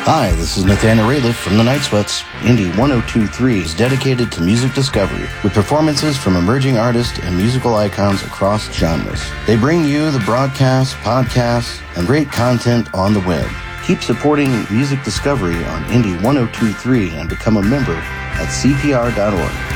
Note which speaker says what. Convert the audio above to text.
Speaker 1: Hi, this is Nathaniel Rateliff from the Night Sweats. Indie 1023 is dedicated to music discovery with performances from emerging artists and musical icons across genres. They bring you the broadcasts, podcasts, and great content on the web. Keep supporting music discovery on Indie 1023 and become a member at CPR.org.